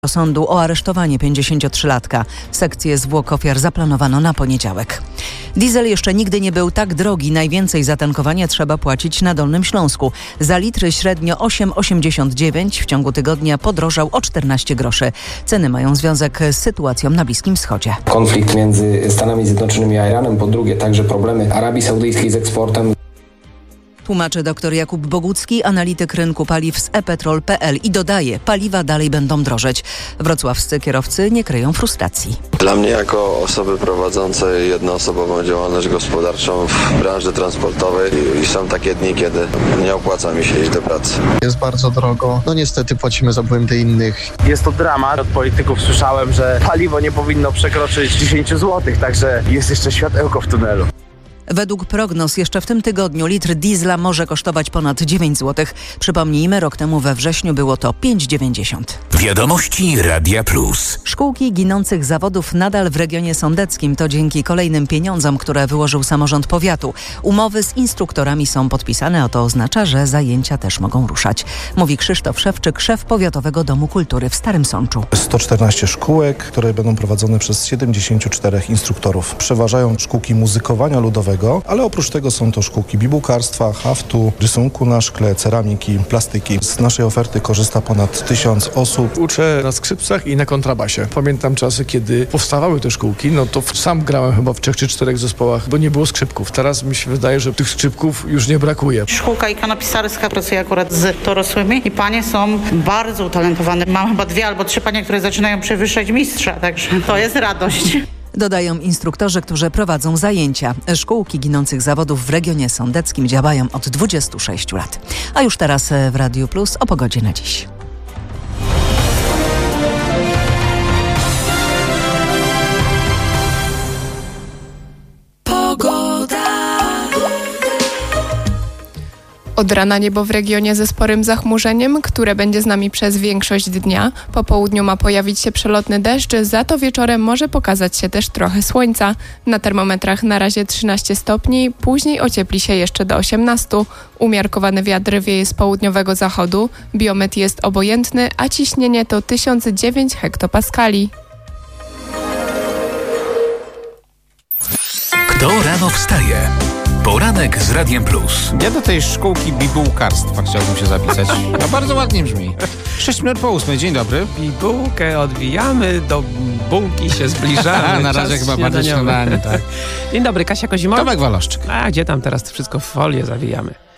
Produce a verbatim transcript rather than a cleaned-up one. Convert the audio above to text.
Do sądu o aresztowanie pięćdziesięciotrzylatka. Sekcję zwłok ofiar zaplanowano na poniedziałek. Diesel jeszcze nigdy nie był tak drogi. Najwięcej za tankowanie trzeba płacić na Dolnym Śląsku. Za litry średnio osiem osiemdziesiąt dziewięć. W ciągu tygodnia podrożał o czternaście groszy. Ceny mają związek z sytuacją na Bliskim Wschodzie. Konflikt między Stanami Zjednoczonymi a Iranem, po drugie także problemy Arabii Saudyjskiej z eksportem. Tłumaczy dr Jakub Bogucki, analityk rynku paliw z e petrol kropka pe el i dodaje, paliwa dalej będą drożeć. Wrocławscy kierowcy nie kryją frustracji. Dla mnie jako osoby prowadzącej jednoosobową działalność gospodarczą w branży transportowej i są takie dni, kiedy nie opłaca mi się iść do pracy. Jest bardzo drogo. No niestety płacimy za błędy innych. Jest to dramat. Od polityków słyszałem, że paliwo nie powinno przekroczyć dziesięć złotych, także jest jeszcze światełko w tunelu. Według prognoz jeszcze w tym tygodniu litr diesla może kosztować ponad dziewięć złotych. Przypomnijmy, rok temu we wrześniu było to pięć dziewięćdziesiąt. Wiadomości Radia Plus. Szkółki ginących zawodów nadal w regionie sądeckim. To dzięki kolejnym pieniądzom, które wyłożył samorząd powiatu. Umowy z instruktorami są podpisane, a to oznacza, że zajęcia też mogą ruszać. Mówi Krzysztof Szewczyk, szef Powiatowego Domu Kultury w Starym Sączu. sto czternaście szkółek, które będą prowadzone przez siedemdziesięciu czterech instruktorów. Przeważają szkółki muzykowania ludowego, ale oprócz tego są to szkółki bibułkarstwa, haftu, rysunku na szkle, ceramiki, plastyki. Z naszej oferty korzysta ponad tysiąc osób. Uczę na skrzypcach i na kontrabasie. Pamiętam czasy, kiedy powstawały te szkółki, no to sam grałem chyba w trzech czy czterech zespołach, bo nie było skrzypków. Teraz mi się wydaje, że tych skrzypków już nie brakuje. Szkółka ikonopisarska pracuje akurat z dorosłymi i panie są bardzo utalentowane. Mam chyba dwie albo trzy panie, które zaczynają przewyższać mistrza, także to jest radość. Dodają instruktorzy, którzy prowadzą zajęcia. Szkółki ginących zawodów w regionie sądeckim działają od dwudziestu sześciu lat. A już teraz w Radiu Plus o pogodzie na dziś. Od rana niebo w regionie ze sporym zachmurzeniem, które będzie z nami przez większość dnia. Po południu ma pojawić się przelotny deszcz, za to wieczorem może pokazać się też trochę słońca. Na termometrach na razie trzynaście stopni, później ociepli się jeszcze do osiemnastu. Umiarkowany wiatr wieje z południowego zachodu, biometr jest obojętny, a ciśnienie to tysiąc dziewięć hektopaskali. Kto rano wstaje? Poranek z Radiem Plus. Ja do tej szkółki bibułkarstwa chciałbym się zapisać. No bardzo ładnie brzmi. Sześć minut po ósmej, dzień dobry. Bibułkę odwijamy, do bułki się zbliżamy. Na razie chyba bardziej śniadanie, tak. Dzień dobry, Kasia Kozimow. Tomek Waloszczyk. A gdzie tam teraz wszystko w folię zawijamy?